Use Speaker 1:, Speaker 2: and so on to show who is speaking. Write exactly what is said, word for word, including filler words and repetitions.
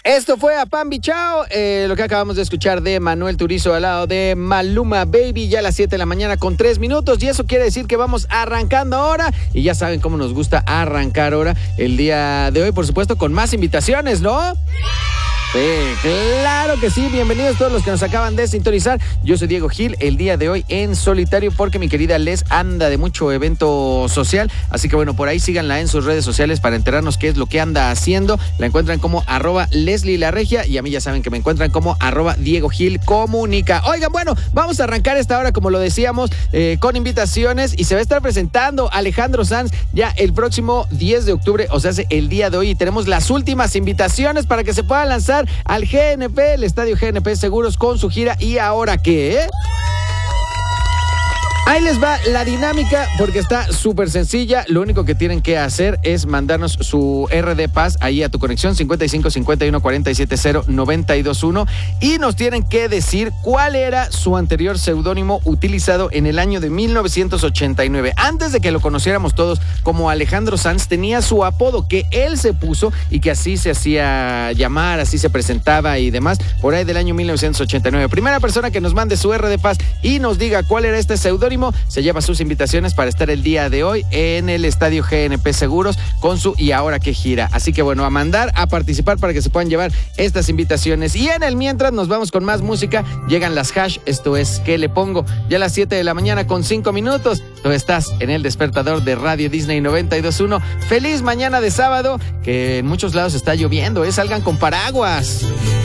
Speaker 1: Esto fue a Pambi Chao, eh, lo que acabamos de escuchar de Manuel Turizo al lado de Maluma Baby, ya a las siete de la mañana con tres minutos, y eso quiere decir que vamos arrancando ahora, y ya saben cómo nos gusta arrancar ahora el día de hoy, por supuesto, con más invitaciones, ¿no? Sí, claro que sí. Bienvenidos todos los que nos acaban de sintonizar. Yo soy Diego Gil, el día de hoy en solitario porque mi querida Les anda de mucho evento social. Así que bueno, por ahí síganla en sus redes sociales para enterarnos qué es lo que anda haciendo. La encuentran como arroba Leslie La Regia y a mí ya saben que me encuentran como arroba Diego Gil Comunica. Oigan, bueno, vamos a arrancar esta hora, como lo decíamos, eh, con invitaciones y se va a estar presentando Alejandro Sanz ya el próximo diez de octubre, o sea, el día de hoy, y tenemos las últimas invitaciones para que se puedan lanzar al G N P, el Estadio G N P Seguros con su gira ¿Y ahora qué? Ahí les va la dinámica porque está súper sencilla. Lo único que tienen que hacer es mandarnos su R D Paz ahí a tu conexión cincuenta y cinco cincuenta y uno cuarenta y siete cero noventa y dos uno y nos tienen que decir cuál era su anterior seudónimo utilizado en el año de mil novecientos ochenta y nueve. Antes de que lo conociéramos todos como Alejandro Sanz, tenía su apodo que él se puso y que así se hacía llamar, así se presentaba y demás, por ahí del año mil novecientos ochenta y nueve. Primera persona que nos mande su R D Paz y nos diga cuál era este seudónimo se lleva sus invitaciones para estar el día de hoy en el Estadio G N P Seguros con su ¿Y ahora qué gira? Así que bueno, a mandar, a participar para que se puedan llevar estas invitaciones. Y en el mientras nos vamos con más música. Llegan las hash, esto es ¿Qué le pongo? Ya a las siete de la mañana con cinco minutos. Tú estás en el despertador de Radio Disney noventa y dos punto uno. Feliz mañana de sábado, que en muchos lados está lloviendo, ¿eh? Salgan con paraguas.